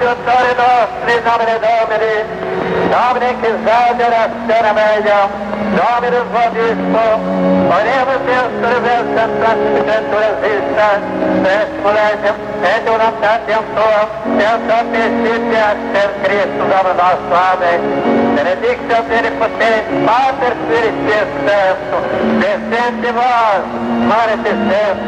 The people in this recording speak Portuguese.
Salvatore nostri, nomine Domini, Domine che esagera stera meglio, Domine vobisco, oremus Deus reversam transmigentur exista, est collegium, et unam tantium tuum, et omniscientias per Christus Domine nostro. Amen. Benedictum Omnipotens, Pater Spiritus Sanctus, descende vos, mare te